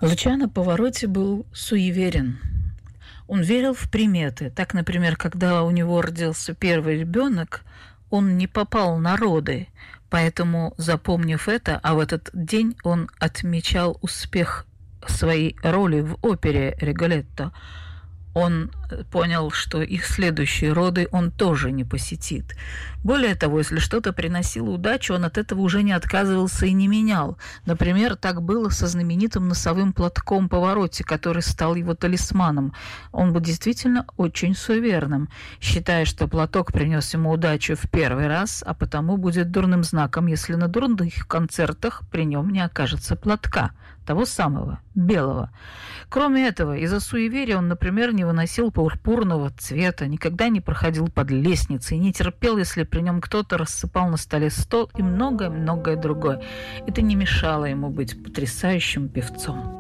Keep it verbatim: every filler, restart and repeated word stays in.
Лучано Паваротти был суеверен. Он верил в приметы. Так, например, когда у него родился первый ребенок, он не попал на роды, поэтому, запомнив это, а в этот день он отмечал успех своей роли в опере «Риголетто», он понял, что их следующие роды он тоже не посетит. Более того, если что-то приносило удачу, он от этого уже не отказывался и не менял. Например, так было со знаменитым носовым платком Паваротти, который стал его талисманом. Он был действительно очень суеверным, считая, что платок принес ему удачу в первый раз, а потому будет дурным знаком, если на дурных концертах при нем не окажется платка, того самого, белого. Кроме этого, из-за суеверия он, например, не выносил пурпурного цвета, никогда не проходил под лестницей, не терпел, если при нем кто-то рассыпал на столе стол и многое-многое другое. Это не мешало ему быть потрясающим певцом.